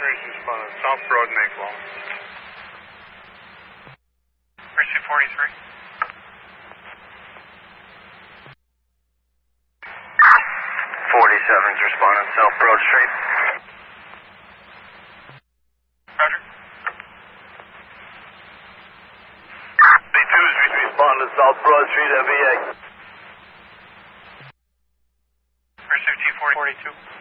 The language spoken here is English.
Information responded. South Broad, Mayflower. Precinct 43. 47's responding. South Broad Street. Roger. B2's responding. South Broad Street, FEA. Pursuit T-42.